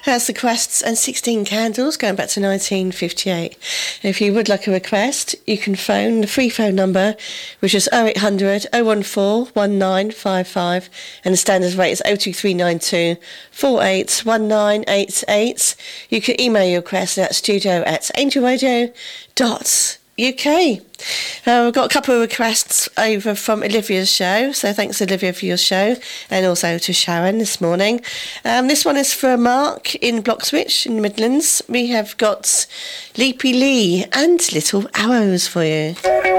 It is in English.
Has the Quests and 16 Candles going back to 1958. If you would like a request, you can phone the free phone number, which is 0800 014 1955, and the standard rate is 02392 481988. You can email your request at studio@angelradio.uk. We've got a couple of requests over from Olivia's show, so thanks Olivia for your show, and also to Sharon this morning. This one is for Mark in Bloxwich in the Midlands. We have got Leapy Lee and Little Arrows for you.